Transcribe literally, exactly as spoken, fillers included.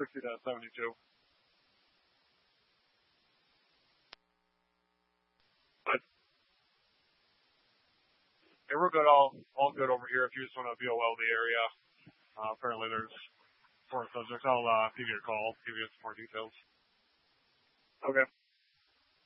sixty to seventy-two. But yeah, we're good. All all good over here. If you just want to V O L the area, uh, apparently there's four subjects. I'll uh, give you a call, give you some more details. Okay.